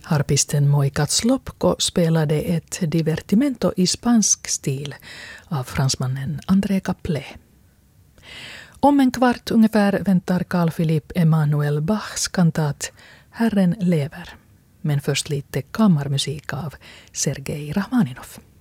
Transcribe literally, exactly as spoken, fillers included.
Harpisten Moikat Slopko spelade ett divertimento i spansk stil av fransmannen André Caplet. Om en kvart ungefär väntar Carl Philipp Emanuel Bachs kantat Herren lever. Men först lite kammarmusik av Sergej Rachmaninov.